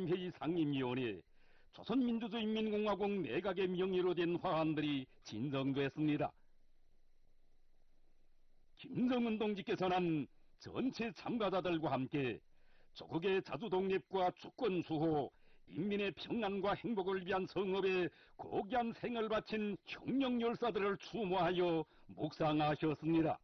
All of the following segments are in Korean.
기념회의 상임위원회 조선민주주의인민공화국 내각의 명의로 된 화환들이 진정됐습니다. 김정은 동지께서는 전체 참가자들과 함께 조국의 자주독립과 주권수호, 인민의 평안과 행복을 위한 성업에 고귀한 생을 바친 혁명열사들을 추모하여 묵상하셨습니다.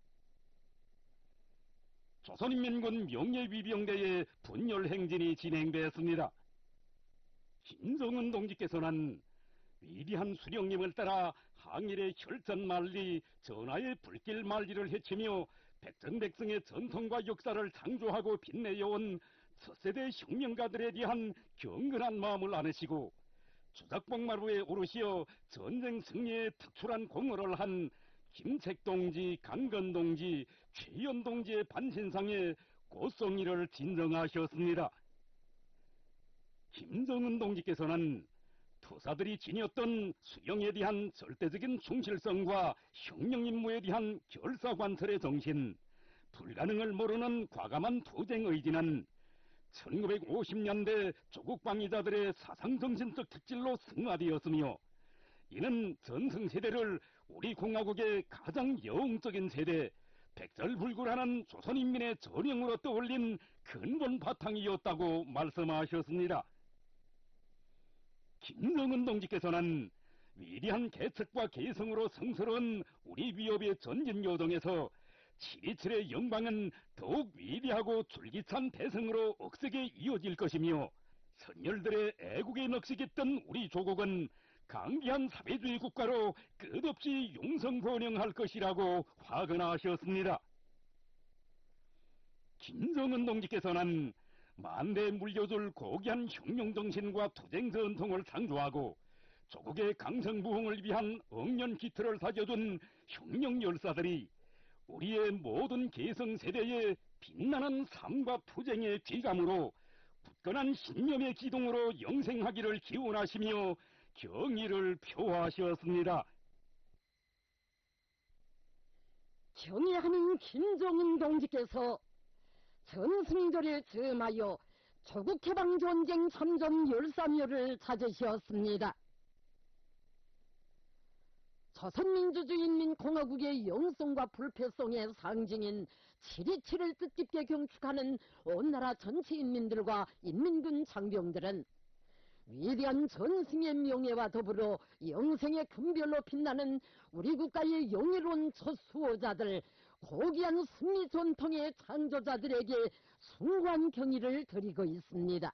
조선인민군 명예위병대의 분열행진이 진행되었습니다. 김정은 동지께서는 위대한 수령님을 따라 항일의 혈전만리, 전하의 불길만리를 헤치며 백전백승의 전통과 역사를 창조하고 빛내어온 첫세대 혁명가들에 대한 경건한 마음을 안으시고 주작복마루에 오르시어 전쟁 승리에 특출한 공헌을 한 김책동지, 강건동지, 최연동지의 반신상에 고성의를 진정하셨습니다. 김정은 동지께서는 투사들이 지녔던 수령에 대한 절대적인 충실성과 혁명 임무에 대한 결사관철의 정신, 불가능을 모르는 과감한 투쟁 의지는 1950년대 조국 방위자들의 사상정신적 특질로 승화되었으며, 이는 전승세대를 우리 공화국의 가장 영웅적인 세대, 백절불굴하는 조선인민의 전형으로 떠올린 근본 바탕이었다고 말씀하셨습니다. 김정은 동지께서는 위대한 개척과 개성으로 성스러운 우리 위협의 전진 요동에서 7.27의 영광은 더욱 위대하고 줄기찬 대성으로 억세게 이어질 것이며, 선열들의 애국에 넋이겠던 우리 조국은 강기한 사회주의 국가로 끝없이 용성번영할 것이라고 화근하셨습니다. 김정은 동지께서는 만대에 물려줄 고귀한 혁명정신과 투쟁 전통을 창조하고 조국의 강성부흥을 위한 억년 기틀을 다져둔 혁명열사들이 우리의 모든 계성세대의 빛나는 삶과 투쟁의 귀감으로 굳건한 신념의 기둥으로 영생하기를 기원하시며 경의를 표하셨습니다. 경의하는 김정은 동지께서 전승절에 즈음하여 조국해방전쟁 참전 열사묘를 찾으셨습니다. 조선민주주의인민공화국의 영성과 불패성의 상징인 7.27을 뜻깊게 경축하는 온 나라 전체 인민들과 인민군 장병들은 위대한 전승의 명예와 더불어 영생의 금별로 빛나는 우리 국가의 영예로운 첫 수호자들, 고귀한 승리 전통의 창조자들에게 숭고한 경의를 드리고 있습니다.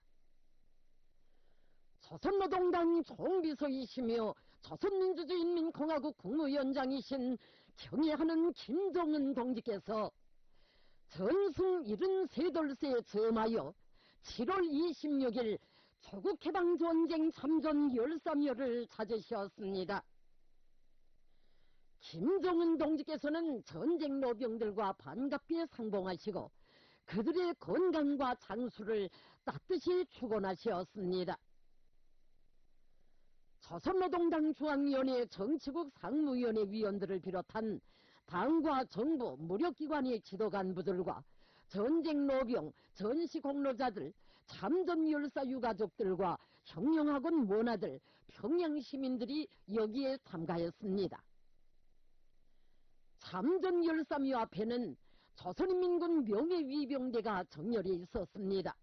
조선노동당 총비서이시며 조선민주주의인민공화국 국무위원장이신 경의하는 김정은 동지께서 전승 73돌세에 즈음하여 7월 26일 조국해방전쟁 참전 열사묘를 찾으셨습니다. 김정은 동지께서는 전쟁 노병들과 반갑게 상봉하시고 그들의 건강과 장수를 따뜻이 축원하셨습니다. 조선노동당 중앙위원회 정치국 상무위원회 위원들을 비롯한 당과 정부, 무력기관의 지도간부들과 전쟁 노병, 전시공로자들, 참전열사 유가족들과 혁명학원 원아들, 평양시민들이 여기에 참가했습니다. 참전열사묘 앞에는 조선인민군 명예위병대가 정렬해 있었습니다.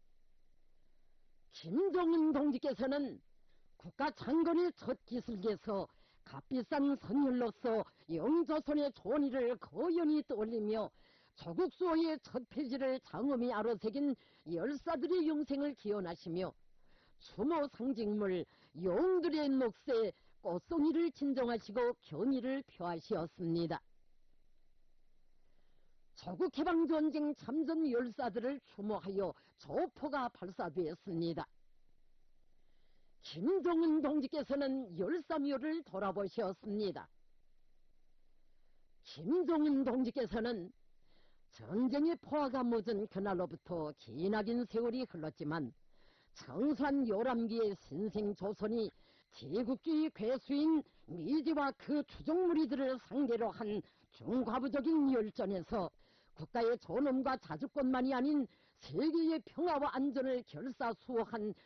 김정은 동지께서는 국가 창건의 첫 기슬에서 값비싼 선열로서 영조선의 존의를 거연히 떠올리며 조국 수호의 첫 페이지를 장엄히 아로새긴 열사들의 영생을 기원하시며 추모 상징물 영웅들의 몫에 꽃송이를 진정하시고 경의를 표하시었습니다. 조국해방전쟁 참전 열사들을 추모하여 조포가 발사되었습니다. 김정은 동지께서는 열사묘를 돌아보셨습니다. 김정은 동지께서는 전쟁의 포화가 묻은 그날로부터 기나긴 세월이 흘렀지만 청산 요람기의 신생조선이 제국주의 괴수인 미제와 그 추종무리들을 상대로 한 중과부적인 열전에서 국가의 존엄과 자주권만이 아닌 세계의 평화와 안전을 결사수호한